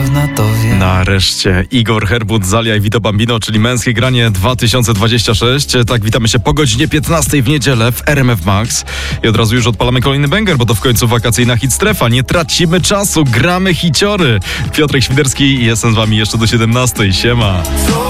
ona to wie. Nareszcie Igor Herbut, Zalia i Vito Bambino, czyli Męskie Granie 2026. Tak, witamy się po godzinie 15 w niedzielę w RMF Max. I od razu już odpalamy kolejny banger, bo to w końcu wakacyjna hit strefa. Nie tracimy czasu, gramy hiciory. Piotrek Świderski, jestem z wami jeszcze do 17. Siema.